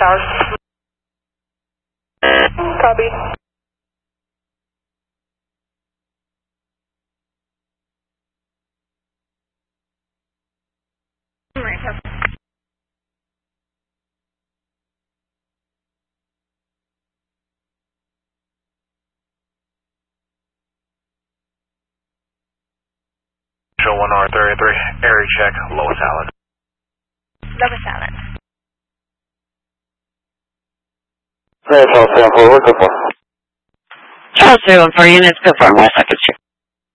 showers. Copy. Show 1R33, area check, Lois Allen. Lois Allen. Charles 014, units, confirm, 1 second.